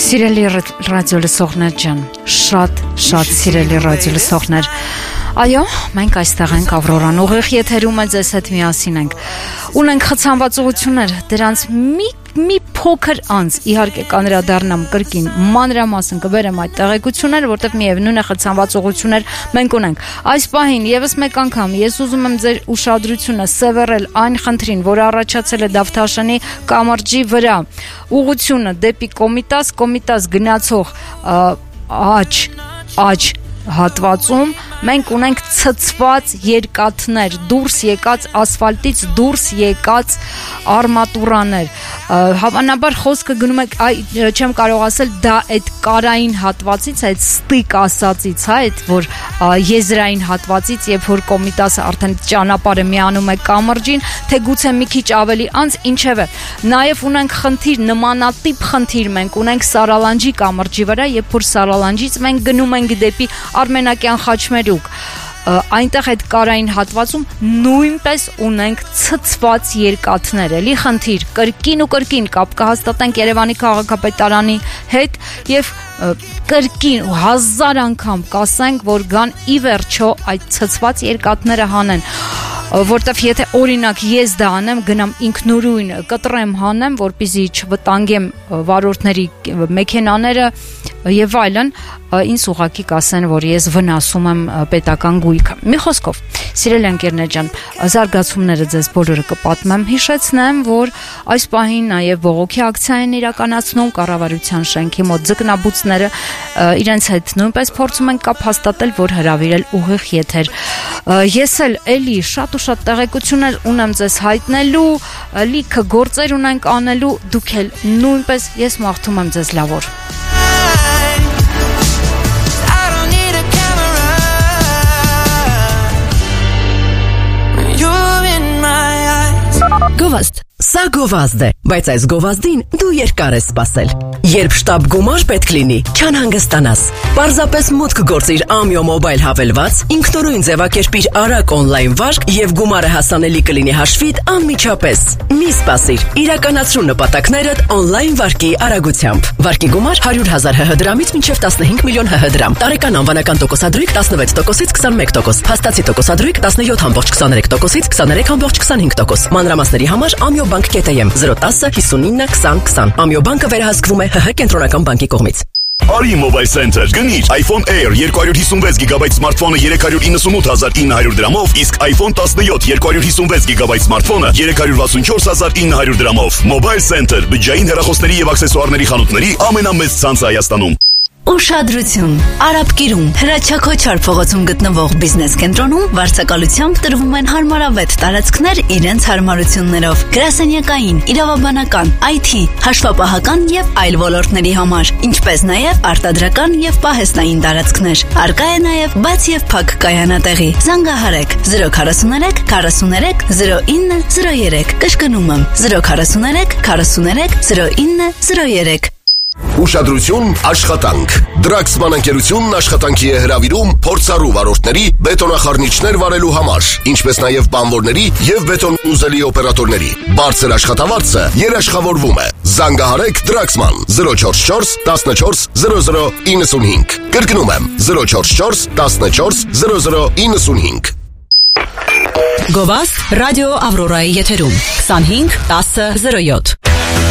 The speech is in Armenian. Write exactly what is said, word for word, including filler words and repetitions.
Սիրելի ռադիո լսողներ ջան, շատ շատ սիրելի ռադիո լսողներ, այո, մենք այստեղ ենք Ավրորան, ուղիղ եթերում է ձեզ հետ միասին ենք, ունենք խցանվածություններ, դրանց մի մի փոքր անց իհարկե կանրադառնամ կրկին մանրամասն կբերեմ այդ տեղեկությունները, որտեղ միևնույն է խցանվածություններ մենք ունենք։ Այս պահին եւս մեկ անգամ ես ուզում եմ ձեր ուշադրությունը սևեռել այն խնդրին, որ առաջացել է Դավթաշանի կամրջի վրա, ուղղությունը դեպի Կոմիտաս, Կոմիտաս գնացող աջ աջ հատվածում մենք ունենք ցցված երկաթներ, դուրս եկած ասֆալտից դուրս եկած արմատուրաներ, հավանաբար խոսքը գնում է, չեմ կարող ասել, դա այդ կարային հատվածից, այդ ստիկ ասածից, հա, այդ որ եզրային հատվածից, երբ որ Կոմիտասը արդեն ճանապարհը միանում է կամրջին, թե գուցե մի քիչ ավելի անց, ինչևէ, նաև ունենք խնդիր, նմանատիպ խնդիր մենք ունենք Սարալանջի կամրջի վրա, երբ որ Սարալանջից մենք գնում ենք դեպի Արմենակյան խաչմերուկ, այնտեղ այդ կարային հատվածում նույնպես ունենք ցցված երկաթներ, էլի խնդիր, կրկին ու կրկին կապ կհաստատենք Երևանի քաղաքապետարանի հետ եւ կրկին ու հազար անգամ կասենք, որ գան ի վերջո այդ ցցված երկաթները հանեն, որտեվ եթե օրինակ ես դա անեմ, գնամ ինքնուրույն կտրեմ հանեմ, որպեսզի չվտանգեմ վարորդների մեքենաները եւ այլն, ինձ ուղղակի կասեն, որ ես վնասում եմ պետական գույքը։ Մի խոսքով, սիրելի ընկերներ ջան, զարգացումները ձեզ բոլորը կպատմեմ, հիշեցնեմ, որ այս պահին նաեւ բողոքի ակցիա են իրականացնում կառավարության շենքի մոտ ձկնաբուծները, իրենց հետ նույնպես փորձում են կապ հաստատել, որ հրավիրել ուղիղ եթեր։ Ես էլ էլի շատ ու շատ տեղեկություններ ունեմ ձեզ հայտնելու, լիքը գործեր ունենք անելու, դուք էլ նույնպես, ես մաղթում եմ ձեզ լավ օր։ Գովազդ, սա գովազդ է, բայց այս գովազդին դու երկար ես սպասել։ Երբ շտապ գումար պետք լինի, չանհանգստանաս։ Պարզապես մուտք գործիր Ամյո մոբայլ հավելված, ինքնուրույն ձևակերպիր արագ օնլայն վարկ եւ գումարը հասանելի կլինի հաշվիդ անմիջապես։ Մի սպասիր, իրականացրու նպատակներդ օնլայն վարկի արագությամբ։ Վարկի գումար հարյուր հազար հ հ դրամից մինչև տասնհինգ միլիոն հ հ դրամ։ Տարեկան անվանական տոկոսադրույք տասնվեց տոկոսից քսանմեկ տոկոս։ Փաստացի տոկոսադրույք տասնյոթ կόμμα քսաներեք տոկոսից քսաներեք կόμμα քսանհինգ տոկոս։ Մանրամասների համար Ամյո բանկ կետեմ զրո տասը հիսունինը քսան քսան։ Ամյո բանկը վերահսկվում է ՀՀ կենտրոնական բանկի կողմից։ Արի Mobile Center գնիր iPhone Air երկու հարյուր հիսունվեց գիգաբայթ սմարթֆոնը երեք հարյուր իննսունութ հազար ինը հարյուր դրամով, իսկ iPhone տասնյոթ երկու հարյուր հիսունվեց գիգաբայթ սմարթֆոնը երեք հարյուր վաթսունչորս հազար ինը հարյուր դրամով։ Mobile Center բջջային հեռախոսների եւ աքսեսուարների խանութների ամենամեծ ցանցը Հայաստանում։ Ուշադրություն, Արաբկիրում, Հրաչակոչար փողոցում գտնվող բիզնես կենտրոնում վարձակալությամբ տրվում են հարմարավետ տարածքներ իրենց հարմարություններով, գրասենյակային, իրավաբանական, այ թի, հաշվապահական եւ այլ ոլորտների համար, ինչպես նաեւ արտադրական եւ պահեստային տարածքներ։ Արկա է նաեւ բաց եւ փակ կայանատեղի։ Զանգահարեք զրո քառասուններեք քառասուններեք զրո ինը զրո երեք, կշկնում եմ զրո քառասուններեք քառասուններեք զրո ինը զրո երեք։ Ուշադրություն, աշխատանք։ Դրաքսման ընկերությունն աշխատանքի է հրավիրում փորձառու վարորդների բետոնախառնիչներ վարելու համար, ինչպես նաև բանվորների եւ բետոն ուզելի օպերատորների։ Բարձր աշխատավարձը երաշխավորվում է։ Զանգահարեք Դրաքսման զրո չորս չորս տասնչորս զրո զրո իննսունհինգ։ Կրկնում եմ զրո չորս չորս տասնչորս զրո զրո իննսունհինգ։ Գովազդ ռադիո Ավրորայի եթերում քսանհինգ տասը զրո յոթ։